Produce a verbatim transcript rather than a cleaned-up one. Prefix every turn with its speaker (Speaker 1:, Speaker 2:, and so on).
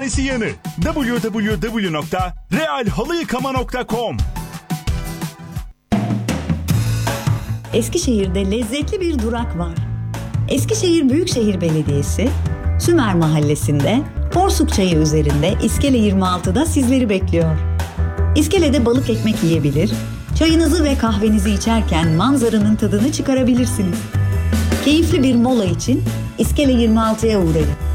Speaker 1: adresi yanı double-u double-u double-u nokta real halı yıkama nokta com.
Speaker 2: Eskişehir'de lezzetli bir durak var. Eskişehir Büyükşehir Belediyesi, Sümer Mahallesi'nde, Porsuk Çayı üzerinde İskele yirmi altıda sizleri bekliyor. İskele'de balık ekmek yiyebilir, çayınızı ve kahvenizi içerken manzaranın tadını çıkarabilirsiniz. Keyifli bir mola için İskele yirmi altıya uğrayın.